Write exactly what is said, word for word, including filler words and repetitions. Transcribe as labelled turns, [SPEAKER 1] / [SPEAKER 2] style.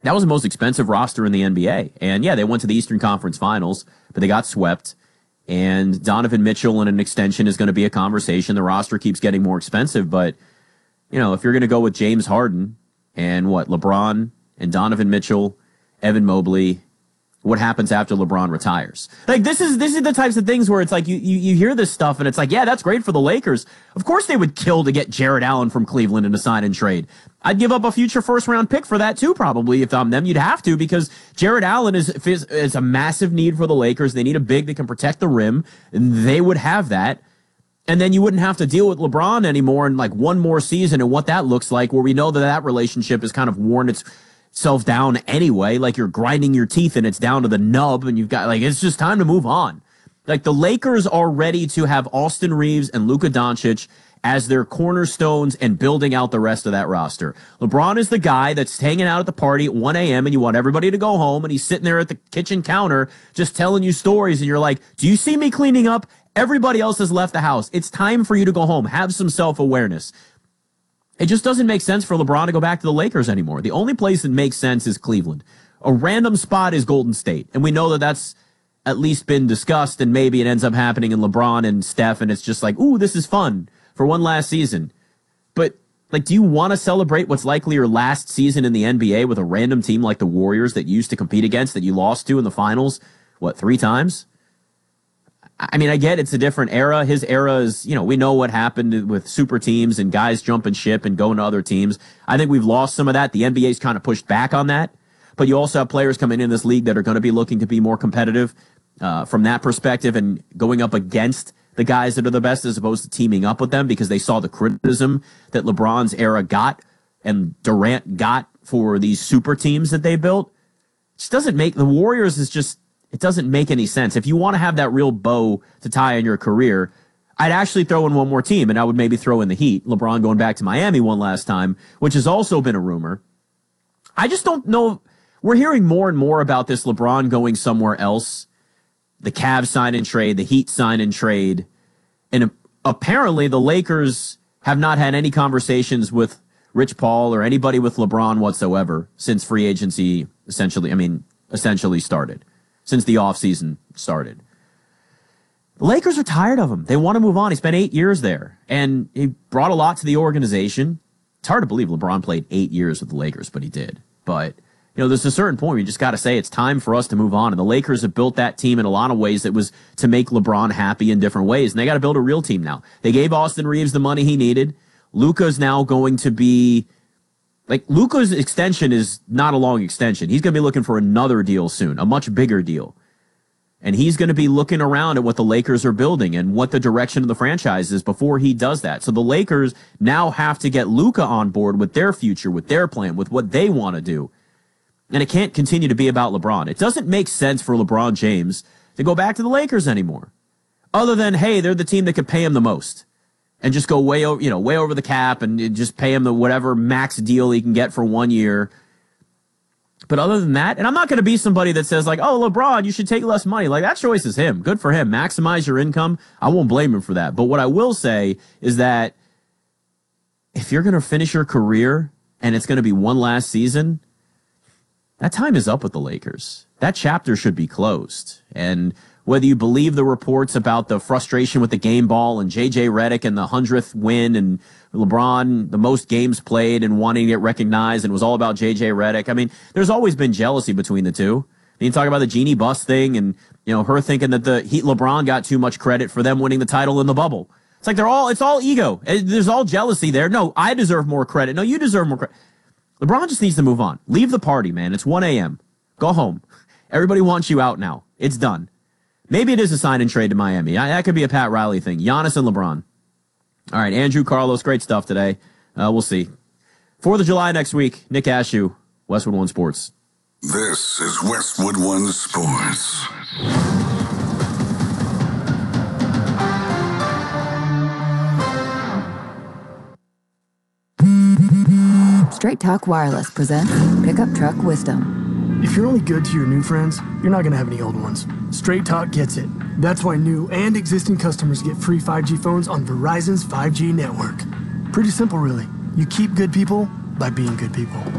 [SPEAKER 1] That was the most expensive roster in the N B A. And yeah, they went to the Eastern Conference Finals, but they got swept. And Donovan Mitchell and an extension is going to be a conversation. The roster keeps getting more expensive, but you know, if you're going to go with James Harden and what, LeBron and Donovan Mitchell, Evan Mobley, what happens after LeBron retires? Like, this is this is the types of things where it's like you, you you hear this stuff and it's like, yeah, that's great for the Lakers. Of course they would kill to get Jarrett Allen from Cleveland in a sign and trade. I'd give up a future first round pick for that too, probably, if I'm them. You'd have to, because Jarrett Allen is is a massive need for the Lakers. They need a big that can protect the rim, and they would have that. And then you wouldn't have to deal with LeBron anymore in like one more season and what that looks like, where we know that that relationship has kind of worn its self down anyway. Like, you're grinding your teeth and it's down to the nub, and you've got, like, it's just time to move on. Like, the Lakers are ready to have Austin Reeves and Luka Doncic as their cornerstones and building out the rest of that roster. LeBron is the guy that's hanging out at the party at one a.m. and you want everybody to go home, and he's sitting there at the kitchen counter just telling you stories, and you're like, do you see me cleaning up? Everybody else has left the house. It's time for you to go home. Have some self-awareness. It just doesn't make sense for LeBron to go back to the Lakers anymore. The only place that makes sense is Cleveland. A random spot is Golden State, and we know that that's at least been discussed, and maybe it ends up happening in LeBron and Steph, and it's just like, ooh, this is fun for one last season. But, like, do you want to celebrate what's likely your last season in the N B A with a random team like the Warriors that you used to compete against, that you lost to in the finals, what, three times? I mean, I get it's a different era. His era is, you know, we know what happened with super teams and guys jumping ship and going to other teams. I think we've lost some of that. The N B A's kind of pushed back on that. But you also have players coming in this league that are going to be looking to be more competitive uh, from that perspective, and going up against the guys that are the best as opposed to teaming up with them, because they saw the criticism that LeBron's era got and Durant got for these super teams that they built. It just doesn't make, the Warriors is just, it doesn't make any sense. If you want to have that real bow to tie on your career, I'd actually throw in one more team, and I would maybe throw in the Heat. LeBron going back to Miami one last time, which has also been a rumor. I just don't know. We're hearing more and more about this LeBron going somewhere else. The Cavs sign and trade, the Heat sign and trade. And apparently the Lakers have not had any conversations with Rich Paul or anybody with LeBron whatsoever since free agency essentially, I mean, essentially started. Since the offseason started. The Lakers are tired of him. They want to move on. He spent eight years there, and he brought a lot to the organization. It's hard to believe LeBron played eight years with the Lakers, but he did. But, you know, there's a certain point where you just got to say it's time for us to move on. And the Lakers have built that team in a lot of ways that was to make LeBron happy in different ways. And they got to build a real team now. They gave Austin Reeves the money he needed. Luka's now going to be... Like, Luka's extension is not a long extension. He's going to be looking for another deal soon, a much bigger deal. And he's going to be looking around at what the Lakers are building and what the direction of the franchise is before he does that. So the Lakers now have to get Luka on board with their future, with their plan, with what they want to do. And it can't continue to be about LeBron. It doesn't make sense for LeBron James to go back to the Lakers anymore. Other than, hey, they're the team that could pay him the most. And just go way over, you know, way over the cap and just pay him the whatever max deal he can get for one year. But other than that, and I'm not going to be somebody that says like, oh, LeBron, you should take less money. Like, that choice is him. Good for him. Maximize your income. I won't blame him for that. But what I will say is that if you're going to finish your career and it's going to be one last season, that time is up with the Lakers. That chapter should be closed. And whether you believe the reports about the frustration with the game ball and J J Redick and the hundredth win and LeBron, the most games played and wanting to get recognized, and it was all about J J Redick. I mean, there's always been jealousy between the two. You talk about the Jeannie Buss thing and, you know, her thinking that the Heat LeBron got too much credit for them winning the title in the bubble. It's like they're all, it's all ego. There's all jealousy there. No, I deserve more credit. No, you deserve more credit. LeBron just needs to move on. Leave the party, man. It's one a.m. Go home. Everybody wants you out now. It's done. Maybe it is a sign and trade to Miami. That could be a Pat Riley thing. Giannis and LeBron. All right, Andrew Carlos, great stuff today. Uh, we'll see. fourth of July next week. Nick Ashew, Westwood One Sports.
[SPEAKER 2] This is Westwood One Sports.
[SPEAKER 3] Straight Talk Wireless presents Pickup Truck Wisdom.
[SPEAKER 4] If you're only good to your new friends, you're not going to have any old ones. Straight Talk gets it. That's why new and existing customers get free five G phones on Verizon's five G network. Pretty simple, really. You keep good people by being good people.